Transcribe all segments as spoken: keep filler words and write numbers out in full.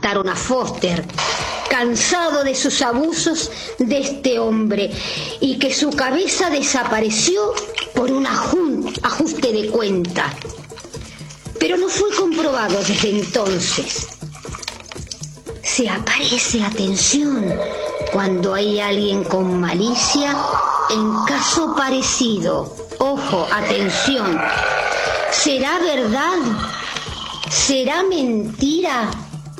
mataron a Foster, cansado de sus abusos de este hombre, y que su cabeza desapareció por un ajun- ajuste de cuenta. Pero no fue comprobado desde entonces. Se aparece, atención, cuando hay alguien con malicia en caso parecido. Ojo, atención. ¿Será verdad? ¿Será mentira?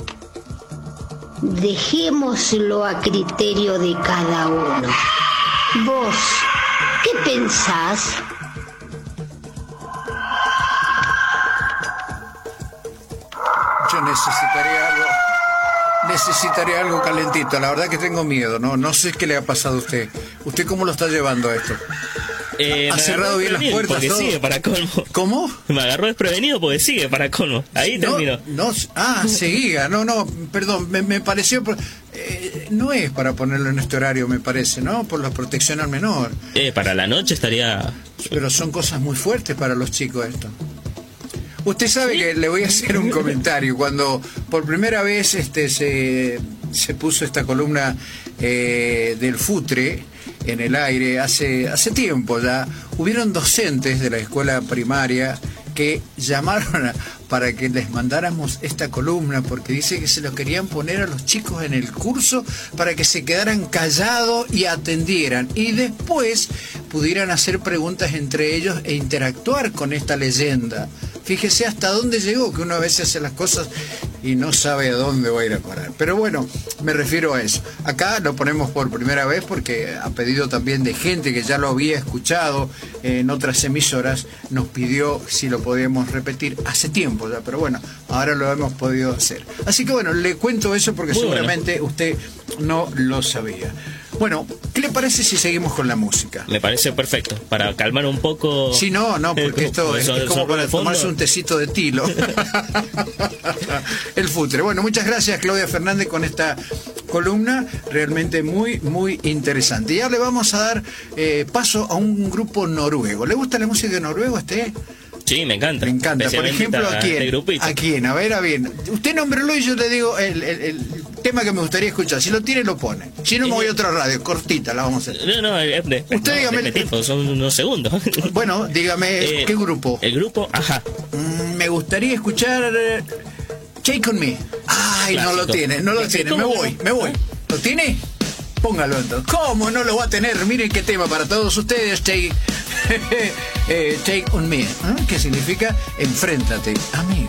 Dejémoslo a criterio de cada uno. ¿Vos qué pensás? Yo necesitaría algo, necesitaría algo calentito. La verdad que tengo miedo, no, no sé qué le ha pasado a usted. ¿Usted cómo lo está llevando a esto? Eh, ¿Ha cerrado bien las puertas? Porque todo? sigue para colmo. ¿Cómo? Me agarró desprevenido porque sigue para colmo. Ahí no, terminó. No, ah, seguía. No, no, perdón, me, me pareció... Eh, no es para ponerlo en este horario, me parece, ¿no? Por la protección al menor. Eh, para la noche estaría... Pero son cosas muy fuertes para los chicos esto. Usted sabe, ¿sí?, que le voy a hacer un comentario. Cuando por primera vez este se, se puso esta columna eh, del Futre en el aire, hace, hace tiempo ya, hubieron docentes de la escuela primaria que llamaron a, para que les mandáramos esta columna, porque dice que se lo querían poner a los chicos en el curso para que se quedaran callados y atendieran, y después pudieran hacer preguntas entre ellos e interactuar con esta leyenda. Fíjese hasta dónde llegó, que uno a veces hace las cosas y no sabe a dónde va a ir a parar. Pero bueno, me refiero a eso. Acá lo ponemos por primera vez porque a pedido también de gente que ya lo había escuchado en otras emisoras, nos pidió si lo podíamos repetir hace tiempo ya, pero bueno, ahora lo hemos podido hacer. Así que bueno, le cuento eso porque muy seguramente bueno, usted no lo sabía. Bueno, ¿qué le parece si seguimos con la música? Me parece perfecto, para calmar un poco... Sí, no, no, porque esto es, es como para tomarse un tecito de tilo. El Futre. Bueno, muchas gracias, Claudia Fernández, con esta columna realmente muy, muy interesante. Y ahora le vamos a dar eh, paso a un grupo noruego. ¿Le gusta la música de noruego a usted? Sí, me encanta. Me encanta. Por ejemplo, ¿a quién? ¿A quién? A ver, a bien. Usted nómbrelo y yo le digo el, el, el tema que me gustaría escuchar. Si lo tiene, lo pone. Si no, me voy a otra radio, cortita, la vamos a hacer. No, no, es de, usted no, dígame. De tipo, son unos segundos. Bueno, dígame, eh, ¿qué grupo? El grupo, ajá. Mm, me gustaría escuchar eh, Take On Me. Ay, clásico. No lo tiene, no lo tiene. Me voy, me voy. ¿Lo tiene? Póngalo entonces. ¿Cómo no lo va a tener? Miren qué tema para todos ustedes. Take, eh, take On Me. ¿Eh? ¿Qué significa? Enfréntate, amigo.